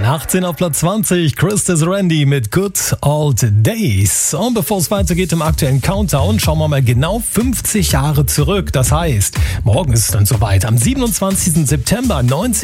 18 auf Platz 20, Krista Randy mit Good Old Days. Und bevor es weitergeht im aktuellen Countdown, schauen wir mal genau 50 Jahre zurück. Das heißt, morgen ist es dann soweit. Am 27. September 19